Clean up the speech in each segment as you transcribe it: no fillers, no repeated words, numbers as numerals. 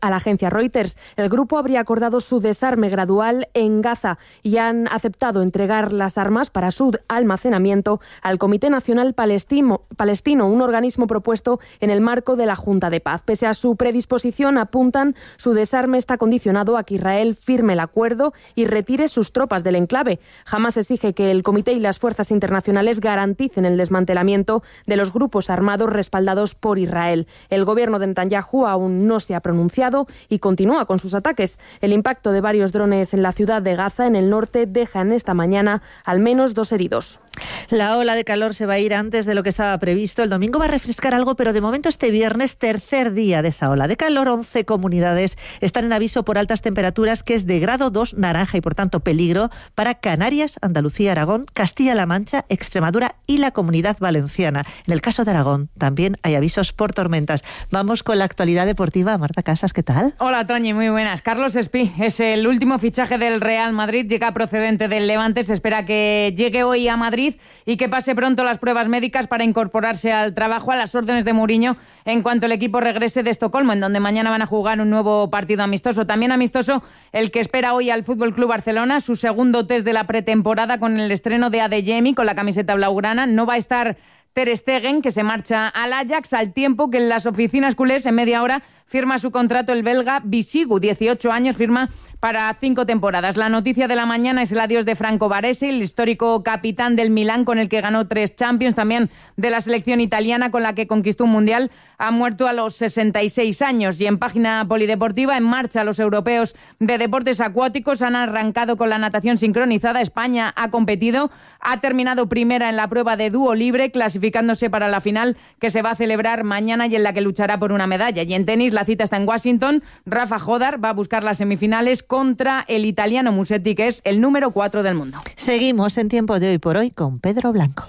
a la agencia Reuters. El grupo habría acordado su desarme gradual en Gaza y han aceptado entregar las armas para su almacenamiento al Comité Nacional Palestino, un organismo propuesto en el marco de la Junta de Paz. Pese a su predisposición, apuntan, su desarme está condicionado a que Israel firme el acuerdo y retire sus tropas del enclave. Hamás exige que el Comité y las fuerzas internacionales garanticen el desmantelamiento de los grupos armados respaldados por Israel. El gobierno de Netanyahu aún no se ha pronunciado y continúa con sus ataques. El impacto de varios drones en la ciudad de Gaza, en el norte, deja en esta mañana al menos 2 heridos. La ola de calor se va a ir antes de lo que estaba previsto. El domingo va a refrescar algo, pero de momento este viernes, tercer día de esa ola de calor, 11 comunidades están en aviso por altas temperaturas, que es de grado 2 naranja y por tanto peligro para Canarias, Andalucía, Aragón, Castilla-La Mancha, Extremadura y la Comunidad Valenciana. En el caso de Aragón también hay avisos por tormentas. Vamos con la actualidad deportiva. Marta Casas, ¿qué tal? Hola, Toñi, muy buenas. Carlos Espí es el último fichaje del Real Madrid, llega procedente del Levante, se espera que llegue hoy a Madrid y que pase pronto las pruebas médicas para incorporarse al trabajo, a las órdenes de Mourinho en cuanto el equipo regrese de Estocolmo, en donde mañana van a jugar un nuevo partido amistoso. También amistoso el que espera hoy al FC Barcelona, su segundo test de la pretemporada con el estreno de Adeyemi con la camiseta blaugrana. No va a estar Ter Stegen, que se marcha al Ajax, al tiempo que en las oficinas culés en media hora firma su contrato el belga Bisigu, 18 años, firma para 5 temporadas. La noticia de la mañana es el adiós de Franco Baresi, el histórico capitán del Milán con el que ganó 3 Champions, también de la selección italiana con la que conquistó un Mundial. Ha muerto a los 66 años. Y en página polideportiva, en marcha los europeos de deportes acuáticos. Han arrancado con la natación sincronizada. España ha competido, ha terminado primera en la prueba de dúo libre, clasificándose para la final que se va a celebrar mañana y en la que luchará por una medalla. Y en tenis, la cita está en Washington. Rafa Jodar va a buscar las semifinales contra el italiano Musetti, que es el número 4 del mundo. Seguimos en Tiempo de Hoy por Hoy con Pedro Blanco.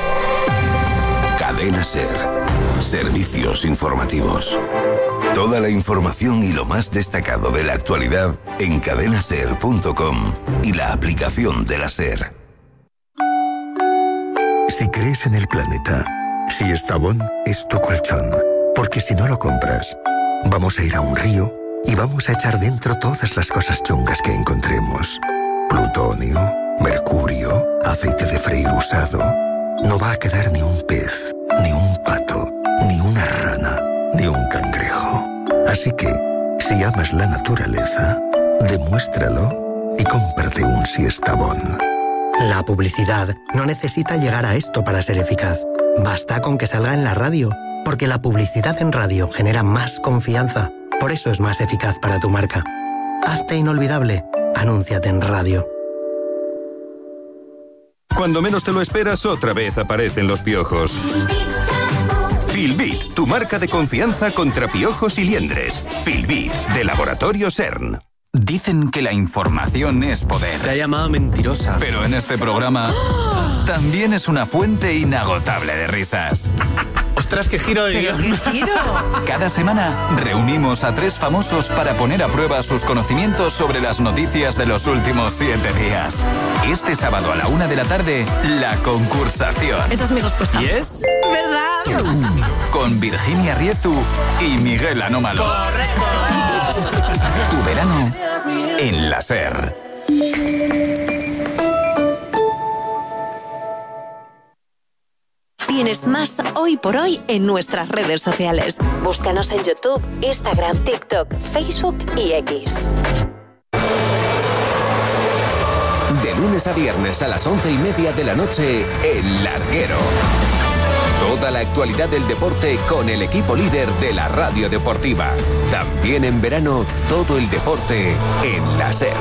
Cadena SER. Servicios informativos. Toda la información y lo más destacado de la actualidad en cadenaser.com y la aplicación de la SER. Si crees en el planeta, si Estavón es tu colchón, porque si no lo compras, vamos a ir a un río y vamos a echar dentro todas las cosas chungas que encontremos. Plutonio, mercurio, aceite de freír usado. No va a quedar ni un pez, ni un pato, ni una rana, ni un cangrejo. Así que, si amas la naturaleza, demuéstralo y cómprate un Siestabón. La publicidad no necesita llegar a esto para ser eficaz. Basta con que salga en la radio, porque la publicidad en radio genera más confianza. Por eso es más eficaz para tu marca. Hazte inolvidable. Anúnciate en radio. Cuando menos te lo esperas, otra vez aparecen los piojos. Filbit, tu marca de confianza contra piojos y liendres. Filbit, de Laboratorio CERN. Dicen que la información es poder. Te ha llamado mentirosa. Pero en este programa también es una fuente inagotable de risas. ¡Ostras, qué giro de guión! ¡Qué giro! Cada semana reunimos a 3 famosos para poner a prueba sus conocimientos sobre las noticias de los últimos 7 días. Este sábado a la 1 de la tarde, La Concursación. Esa es mi respuesta. ¿Y es? ¿Verdad? Con Virginia Riezu y Miguel Anómalo. ¡Correcto! Tu verano en la SER. Tienes más Hoy por Hoy en nuestras redes sociales. Búscanos en YouTube, Instagram, TikTok, Facebook y X. De lunes a viernes a las 11:30 de la noche, El Larguero. Toda la actualidad del deporte con el equipo líder de la radio deportiva. También en verano, todo el deporte en la SER.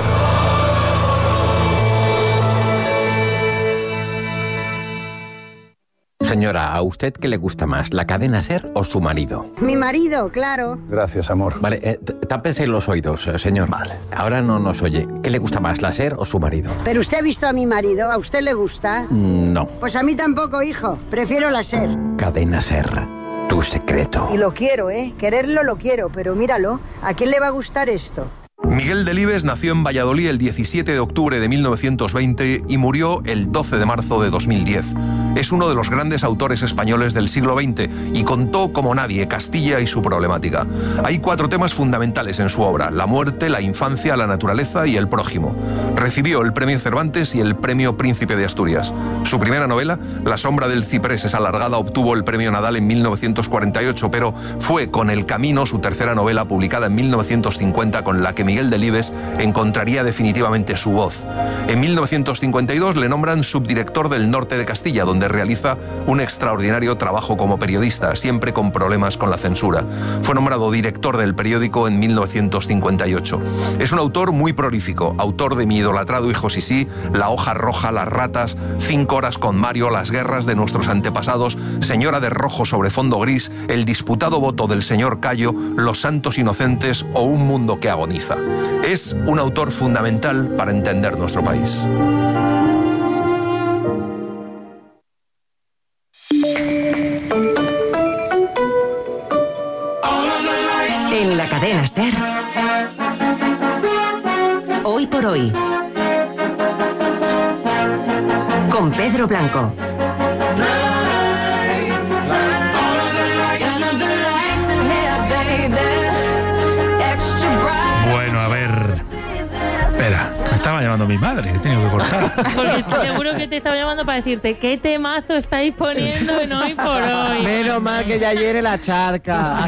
Señora, ¿a usted qué le gusta más, la cadena SER o su marido? Mi marido, claro. Gracias, amor. Vale, tápense los oídos, señor. Vale. Ahora no nos oye. ¿Qué le gusta más, la SER o su marido? ¿Pero usted ha visto a mi marido? ¿A usted le gusta? No. Pues a mí tampoco, hijo. Prefiero la SER. Cadena SER, tu secreto. Y lo quiero, ¿eh? Quererlo lo quiero, pero míralo. ¿A quién le va a gustar esto? Miguel Delibes nació en Valladolid el 17 de octubre de 1920 y murió el 12 de marzo de 2010. Es uno de los grandes autores españoles del siglo XX y contó como nadie Castilla y su problemática. Hay 4 temas fundamentales en su obra: la muerte, la infancia, la naturaleza y el prójimo. Recibió el premio Cervantes y el premio Príncipe de Asturias. Su primera novela, La sombra del ciprés es alargada, obtuvo el premio Nadal en 1948, pero fue Con el camino, su tercera novela, publicada en 1950, con la que Miguel Delibes encontraría definitivamente su voz. En 1952 le nombran subdirector del Norte de Castilla, donde realiza un extraordinario trabajo como periodista, siempre con problemas con la censura. Fue nombrado director del periódico en 1958. Es un autor muy prolífico, autor de Mi idolatrado hijo Sisí, La hoja roja, Las ratas, 5 horas con Mario, Las guerras de nuestros antepasados, Señora de rojo sobre fondo gris, El disputado voto del señor Cayo, Los santos inocentes o Un mundo que agoniza. Es un autor fundamental para entender nuestro país. En la cadena SER, Hoy por Hoy, con Pedro Blanco. Bueno, a ver. Espera, me estaba llamando mi madre, he tenido que cortar. Porque seguro que te estaba llamando para decirte qué temazo estáis poniendo en Hoy por Hoy. Menos mal que ya llene la charca.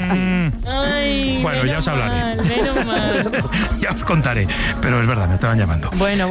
Ay, bueno, ya os hablaré. Menos mal. Ya os contaré, pero es verdad, me estaban llamando. Bueno.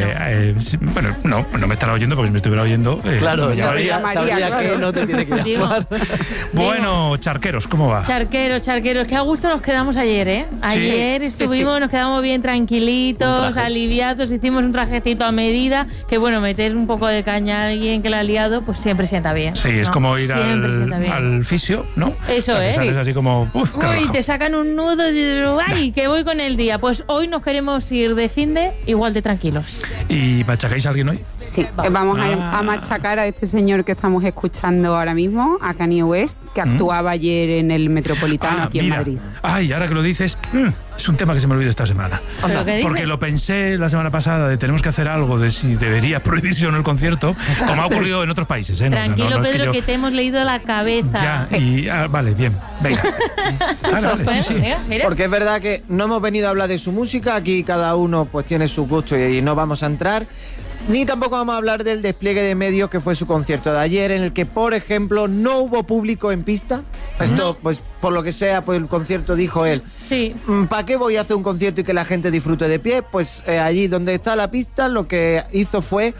Bueno, no me estará oyendo, porque si me estuviera oyendo... claro, sabría que no te tiene que llamar. Bueno, charqueros, ¿cómo va? Charqueros, que a gusto nos quedamos ayer, ¿eh? Ayer estuvimos, nos quedamos bien tranquilitos, aliviados, hicimos un trajecito a medida, que bueno, meter un poco de caña a alguien que la ha liado, pues siempre sienta bien. Sí, es como ir al fisio, ¿no? Eso, o sea, que sales así como... Uy, te sacan un nudo y dices, ¡ay, que voy con el día! Pues hoy nos queremos ir de finde igual de tranquilos. ¿Y machacáis a alguien hoy? Sí, vamos a machacar a este señor que estamos escuchando ahora mismo, a Kanye West, que actuaba ayer en el Metropolitano aquí en Madrid. Ay, ahora que lo dices, es un tema que se me olvidó esta semana. Porque lo pensé la semana pasada, de tenemos que hacer algo de si debería prohibirse o no el concierto, como ha ocurrido en otros países. Tranquilo, no, Pedro, que te hemos leído la cabeza. Ya, y vale, bien, venga. Vale, sí. Mira. Porque es verdad que no hemos venido a hablar de su música, aquí cada uno pues tiene su gusto y no vamos a entrar. Ni tampoco vamos a hablar del despliegue de medios que fue su concierto de ayer, en el que, por ejemplo, no hubo público en pista. Esto, pues, por lo que sea, pues el concierto dijo él. Sí. ¿Para qué voy a hacer un concierto y que la gente disfrute de pie? Pues allí donde está la pista, lo que hizo fue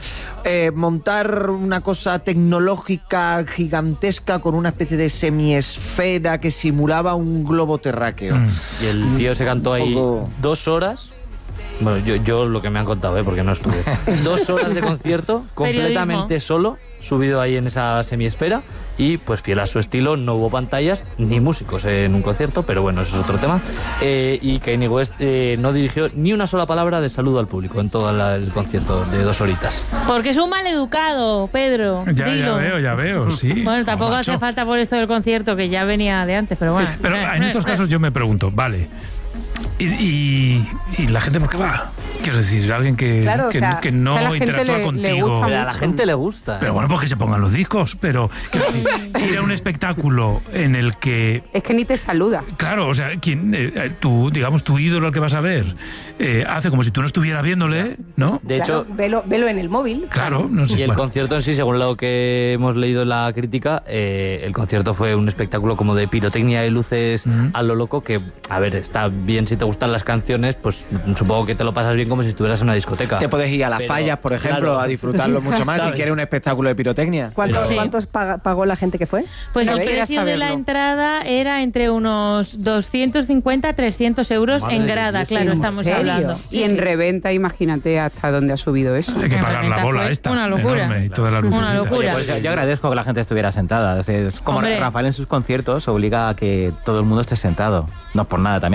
montar una cosa tecnológica gigantesca con una especie de semiesfera que simulaba un globo terráqueo. Y el tío se cantó ahí 2 horas. Bueno, yo lo que me han contado, porque no estuve. 2 horas de concierto, completamente solo, subido ahí en esa semiesfera, y pues fiel a su estilo, no hubo pantallas ni músicos en un concierto, pero bueno, eso es otro tema. Y Kanye West no dirigió ni una sola palabra de saludo al público en todo el concierto de 2 horitas. Porque es un maleducado, Pedro. Ya veo, sí. Bueno, tampoco hace falta por esto del concierto, que ya venía de antes, pero bueno. Sí, pero en estos casos yo me pregunto, vale... ¿Y la gente por qué va? Quiero decir, alguien que no interactúa contigo. Pero a la gente le gusta. Pero bueno, pues que se pongan los discos. Pero quiero decir, ir a un espectáculo en el que... Es que ni te saluda. Claro, o sea, tu ídolo al que vas a ver hace como si tú no estuvieras viéndole, ¿no? De hecho... Velo en el móvil. Claro, no sé. Y el concierto en sí, según lo que hemos leído en la crítica, el concierto fue un espectáculo como de pirotecnia y luces a lo loco, que, a ver, está bien si te gustan las canciones, pues supongo que te lo pasas bien como si estuvieras en una discoteca. Te puedes ir a las fallas, por ejemplo, a disfrutarlo mucho más si quieres un espectáculo de pirotecnia. ¿Cuántos pagó la gente que fue? Pues el precio de la entrada era entre unos 250 a 300 euros en grada, claro, estamos hablando. Y en reventa, imagínate hasta dónde ha subido eso. Hay que pagar la bola esta. Una locura. Enorme, y toda la una locura. Pues yo agradezco que la gente estuviera sentada. Es como Rafael en sus conciertos obliga a que todo el mundo esté sentado. No es por nada también, porque hay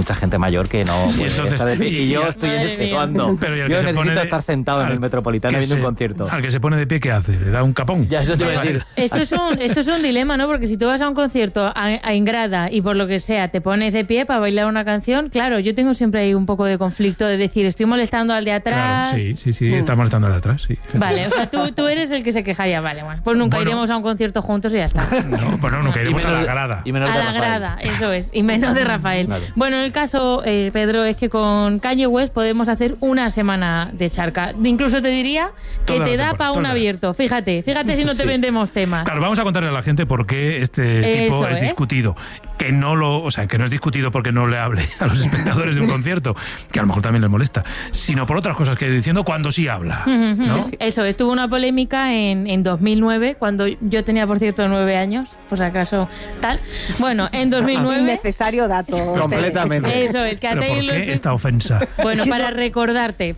mucha gente mayor que no puede estar de pie. Y yo estoy en ese bando. Pero yo necesito estar sentado en el Metropolitano viendo un concierto. Al que se pone de pie, ¿qué hace? ¿Le da un capón? Ya, eso te iba a decir. Esto es un dilema, ¿no? Porque si tú vas a un concierto en grada y por lo que sea te pones de pie para bailar una canción, claro, yo tengo siempre ahí un poco de conflicto de decir, estoy molestando al de atrás. Claro, sí, está molestando al de atrás, sí. Vale, o sea, tú eres el que se quejaría, vale, pues nunca iremos a un concierto juntos y ya está. No, pues nunca iremos a la grada. A la grada, eso es, y menos de Rafael. Vale. Bueno, el caso, Pedro, es que con Kanye West podemos hacer una semana de charca. Incluso te diría que te da para un abierto. Fíjate si no te vendemos temas. Claro, vamos a contarle a la gente por qué este tipo es discutido. Que no es discutido porque no le hable a los espectadores de un concierto, que a lo mejor también les molesta, sino por otras cosas que ha ido diciendo cuando sí habla, ¿no? Eso, estuvo una polémica en 2009, cuando yo tenía, por cierto, 9 años, por si acaso tal. Bueno, en 2009... Innecesario dato. Completamente. Eso es, que a ¿Pero por Taylor qué esta ofensa? Bueno, para recordarte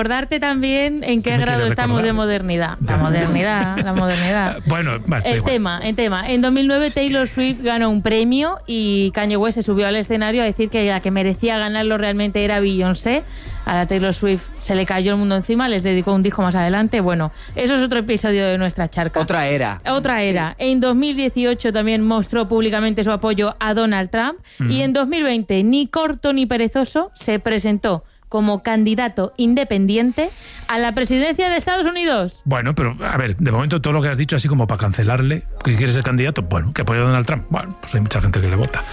también en qué grado estamos de modernidad. La modernidad. Bueno, vale, el tema. En 2009 Taylor Swift ganó un premio y Kanye West se subió al escenario a decir que la que merecía ganarlo realmente era Beyoncé. A la Taylor Swift se le cayó el mundo encima, les dedicó un disco más adelante. Bueno, eso es otro episodio de nuestra charca. Otra era. En 2018 también mostró públicamente su apoyo a Donald Trump. Y en 2020, ni corto ni perezoso, se presentó como candidato independiente a la presidencia de Estados Unidos. Bueno, pero a ver, de momento todo lo que has dicho así como para cancelarle, que quiere ser candidato, bueno, que apoya a Donald Trump, bueno, pues hay mucha gente que le vota.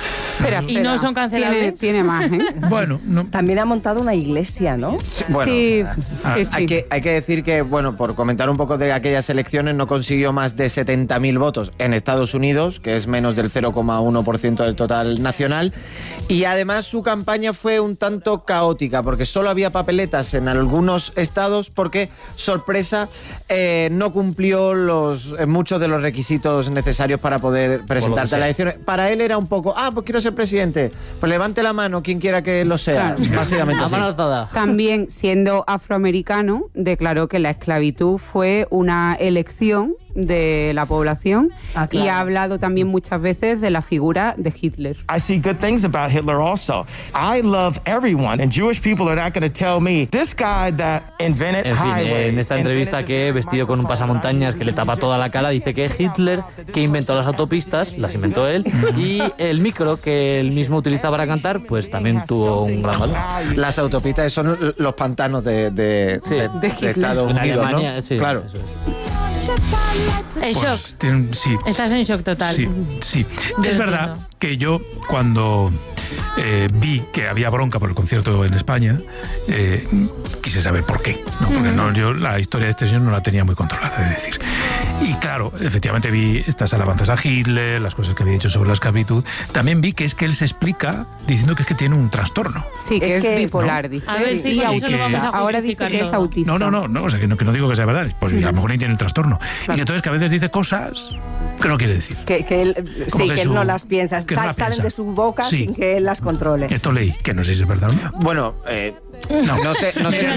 Y no son cancelables. Tiene más, ¿eh? Bueno, no. También ha montado una iglesia, ¿no? Bueno, sí. Hay que decir que, bueno, por comentar un poco de aquellas elecciones, no consiguió más de 70.000 votos en Estados Unidos, que es menos del 0,1% del total nacional, y además su campaña fue un tanto caótica, porque solo había papeletas en algunos estados porque, sorpresa, no cumplió muchos de los requisitos necesarios para poder presentarse a las elecciones. Para él era un poco, pues quiero ser presidente, pues levante la mano quien quiera que lo sea. Claro. Básicamente así. También, siendo afroamericano, declaró que la esclavitud fue una elección de la población y ha hablado también muchas veces de la figura de Hitler. I see good things about Hitler also. I love everyone and Jewish people are not going to tell me this guy that invented highways. En esta entrevista que vestido con un pasamontañas que le tapa toda la cara, dice que Hitler, que inventó las autopistas, las inventó él, y el micro que él mismo utiliza para cantar, pues también tuvo un gran valor. Las autopistas son los pantanos de Estados Unidos, Alemania, ¿no? sí, claro. Eso es. En shock. Sí. Estás en shock total. Sí. Es verdad que yo cuando vi que había bronca por el concierto en España, quise saber por qué, ¿no? Porque yo la historia de este señor no la tenía muy controlada, es decir. Y claro, efectivamente vi estas alabanzas a Hitler, las cosas que había dicho sobre la esclavitud. También vi que es que él se explica diciendo que es que tiene un trastorno. Sí, que es bipolar, ¿no? dice. A ver si eso lo vamos a ahora dice que es autista. No, o sea, que no digo que sea verdad, pues a lo mejor ni tiene el trastorno. Claro. Y que entonces que a veces dice cosas que no quiere decir. Que él no las piensa, salen de su boca sin que él las controle. Esto leí, que no sé si es verdad o no. Bueno, no sé.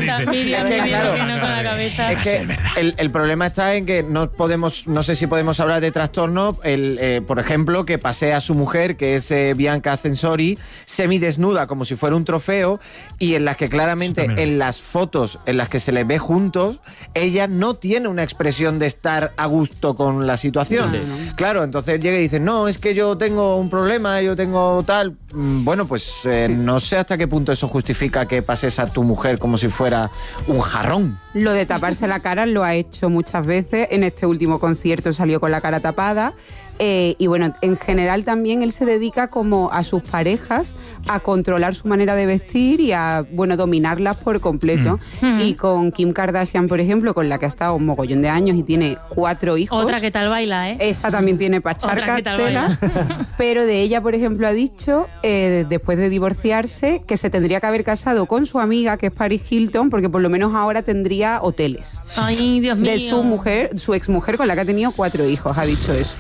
Es que el problema está en que no sé si podemos hablar de trastorno. Por ejemplo, que pasea a su mujer, que es Bianca Censori, semidesnuda, como si fuera un trofeo, y en las que claramente en las fotos en las que se les ve juntos, ella no tiene una expresión de estar a gusto con la situación. No. Claro, entonces llega y dice, no, es que yo tengo un problema, yo tengo tal. Bueno, pues no sé hasta qué punto eso justifica que pases a tu mujer como si fuera un jarrón. Lo de taparse la cara lo ha hecho muchas veces. En este último concierto salió con la cara tapada. Y bueno, en general también él se dedica como a sus parejas a controlar su manera de vestir y a, dominarlas por completo. Y con Kim Kardashian, por ejemplo, con la que ha estado un mogollón de años y tiene 4 hijos. Otra que tal baila, ¿eh? Esa también tiene pacharca tela. Pero de ella, por ejemplo, ha dicho, después de divorciarse, que se tendría que haber casado con su amiga, que es Paris Hilton, porque por lo menos ahora tendría hoteles. Ay, Dios mío. De su exmujer, con la que ha tenido 4 hijos, ha dicho eso. Kanye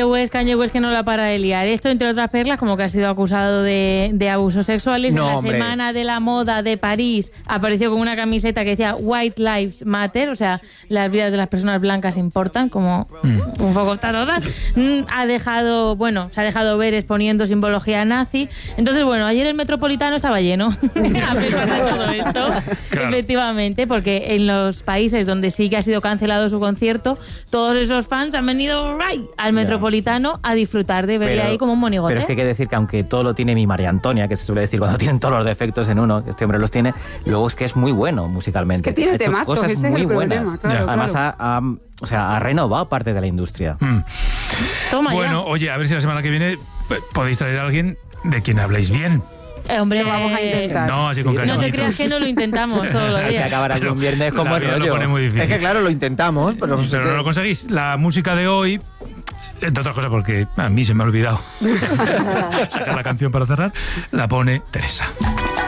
West que no la para de liar. Esto, entre otras perlas, como que ha sido acusado de abusos sexuales. En la Semana de la Moda de París apareció con una camiseta que decía White Lives Matter, o sea, las vidas de las personas blancas importan, como un poco todas. Se ha dejado ver exponiendo simbología nazi. Entonces, bueno, ayer el Metropolitano estaba lleno, a pesar de todo esto, claro. Efectivamente, porque en los países donde sí que ha sido cancelado su concierto, todos esos fans han venido al Metropolitano a disfrutar de verle ahí como un monigote. Pero es que hay que decir que aunque todo lo tiene mi María Antonia, que se suele decir cuando tienen todos los defectos en uno, este hombre los tiene, luego es que es muy bueno musicalmente. Es que tiene temazos, cosas ese muy es el buenas. Problema, claro, Además ha renovado parte de la industria. Bueno, oye, a ver si la semana que viene podéis traer a alguien de quien habléis bien. Hombre, lo vamos a intentar. No, así con no te creas que no lo intentamos todos los días. Hay que acabar aquí un viernes con buen rollo. Lo pone muy difícil. Es que claro, lo intentamos, pero no lo conseguís. La música de hoy, entre otras cosas porque a mí se me ha olvidado sacar la canción para cerrar, la pone Teresa.